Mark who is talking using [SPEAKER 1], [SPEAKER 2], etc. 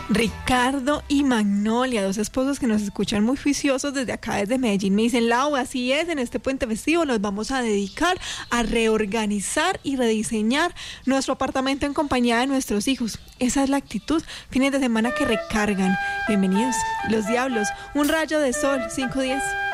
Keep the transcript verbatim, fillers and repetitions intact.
[SPEAKER 1] Ricardo y Magnolia, dos esposos que nos escuchan muy juiciosos desde acá, desde Medellín, me dicen: Lau, así es, en este puente festivo nos vamos a dedicar a reorganizar y rediseñar nuestro apartamento en compañía de nuestros hijos. Esa es la actitud, fines de semana que recargan. Bienvenidos, Los Diablos, Un Rayo de Sol, cinco diez.